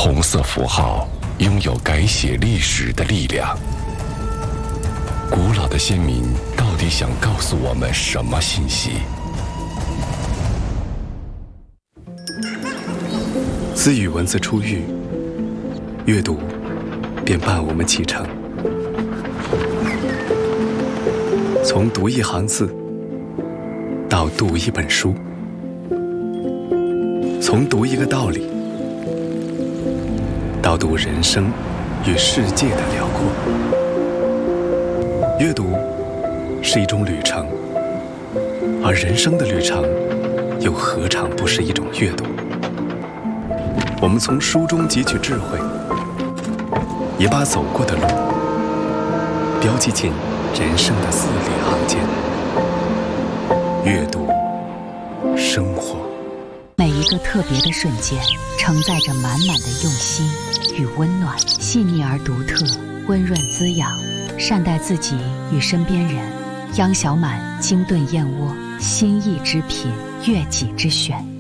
红色符号拥有改写历史的力量。古老的先民到底想告诉我们什么信息？ 自与文字初遇，阅读便伴我们启程。从读一行字到读一本书，从读一个道理到读人生与世界的辽阔。阅读是一种旅程，而人生的旅程又何尝不是一种阅读？我们从书中汲取智慧，也把走过的路标记进人生的字里行间。阅读生活， 每一个特别的瞬间承载着满满的用心与温暖，细腻而独特，温润滋养，善待自己与身边人。央小满精炖燕窝，心意之品，悦己之选。